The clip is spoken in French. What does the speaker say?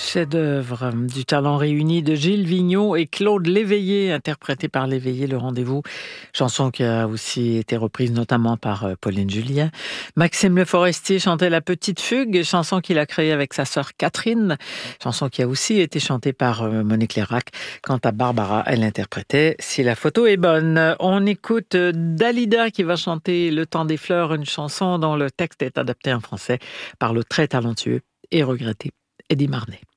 Chef-d'œuvre du talent réuni de Gilles Vigneault et Claude Léveillé, interprété par Léveillé, Le Rendez-vous. Chanson qui a aussi été reprise notamment par Pauline Julien. Maxime Le Forestier chantait La Petite Fugue, chanson qu'il a créée avec sa sœur Catherine. Chanson qui a aussi été chantée par Monique Lérac. Quant à Barbara, elle interprétait Si la photo est bonne. On écoute Dalida qui va chanter Le Temps des fleurs, une chanson dont le texte est adapté en français par le très talentueux et regretté Eddie Marnay.